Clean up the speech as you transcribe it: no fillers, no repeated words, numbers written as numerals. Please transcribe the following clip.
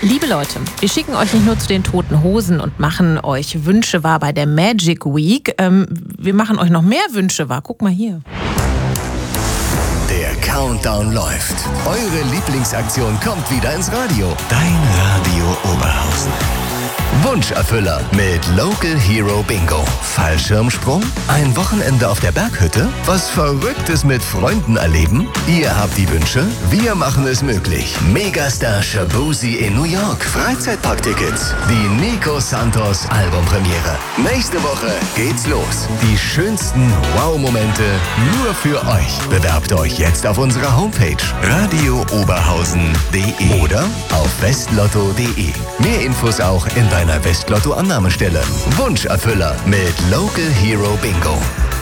Liebe Leute, wir schicken euch nicht nur zu den Toten Hosen und machen euch Wünsche wahr bei der Magic Week. Wir machen euch noch mehr Wünsche wahr. Guck mal hier. Der Countdown läuft. Eure Lieblingsaktion kommt wieder ins Radio. Dein Radio Oberhausen. Wunscherfüller mit Local Hero Bingo. Fallschirmsprung? Ein Wochenende auf der Berghütte? Was Verrücktes mit Freunden erleben? Ihr habt die Wünsche, wir machen es möglich. Megastar Shabuzi in New York. Freizeitparktickets. Die Nico Santos Albumpremiere. Nächste Woche geht's los. Die schönsten Wow-Momente nur für euch. Bewerbt euch jetzt auf unserer Homepage radiooberhausen.de oder auf westlotto.de. Mehr Infos auch in deiner Westlotto-Annahmestelle. Wunscherfüller mit Local Hero Bingo.